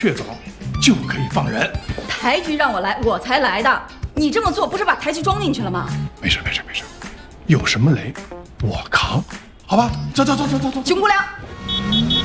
确凿就可以放人。 台局让我来，我才来的。你这么做不是把台局装进去了吗？ 没事，有什么雷我扛，好吧？走。 熊姑娘。